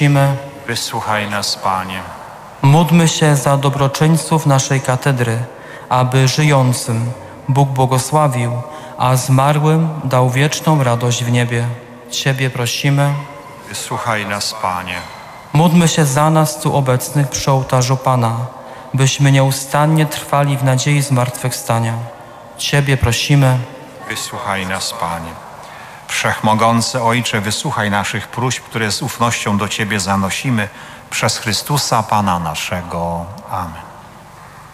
Wysłuchaj nas, Panie. Módlmy się za dobroczyńców naszej katedry, aby żyjącym Bóg błogosławił, a zmarłym dał wieczną radość w niebie. Ciebie prosimy. Wysłuchaj nas, Panie. Módlmy się za nas tu obecnych przy ołtarzu Pana, byśmy nieustannie trwali w nadziei zmartwychwstania. Ciebie prosimy. Wysłuchaj nas, Panie. Wszechmogący Ojcze, wysłuchaj naszych próśb, które z ufnością do Ciebie zanosimy przez Chrystusa Pana naszego. Amen.